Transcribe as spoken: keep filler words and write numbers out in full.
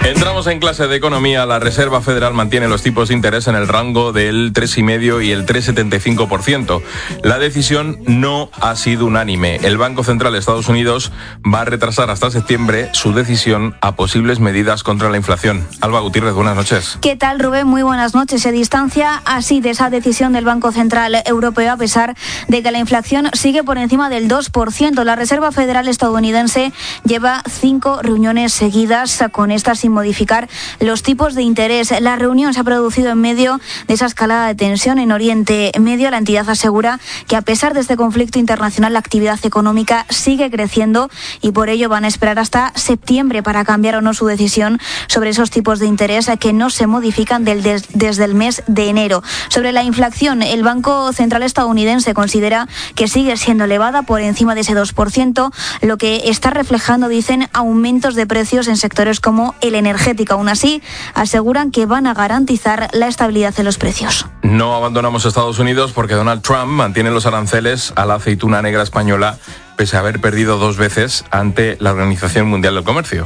Entramos en clase de economía. La Reserva Federal mantiene los tipos de interés en el rango del tres coma cinco y el tres coma setenta y cinco por ciento. La decisión no ha sido unánime. El Banco Central de Estados Unidos va a retrasar hasta septiembre su decisión a posibles medidas contra la inflación. Alba Gutiérrez, buenas noches. ¿Qué tal, Rubén? Muy buenas noches. Se distancia así de esa decisión del Banco Central Europeo a pesar de que la inflación sigue por encima del dos por ciento. La Reserva Federal estadounidense lleva cinco reuniones seguidas con estas sin modificar los tipos de interés. La reunión se ha producido en medio de esa escalada de tensión en Oriente Medio. La entidad asegura que a pesar de este conflicto internacional la actividad económica sigue creciendo y por ello van a esperar hasta septiembre para cambiar o no su decisión sobre esos tipos de interés que no se modifican del des, desde el mes de enero. Sobre la inflación, el Banco Central estadounidense considera que sigue siendo elevada por encima de ese dos por ciento, lo que está reflejando, dicen, aumentos de precios en sectores como el energético. Aún así, aseguran que van a garantizar la estabilidad de los precios. No abandonamos Estados Unidos porque Donald Trump mantiene los aranceles a la aceituna negra española pese a haber perdido dos veces ante la Organización Mundial del Comercio.